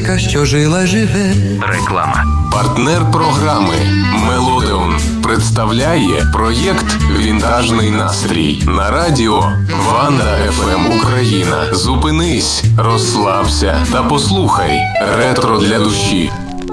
музика, що жила, живе. Реклама. Партнер програми Мелодеон представляє проєкт «Вінтажний настрій» на радіо Ванда ФМ Україна. Зупинись, розслабся та послухай ретро для душі.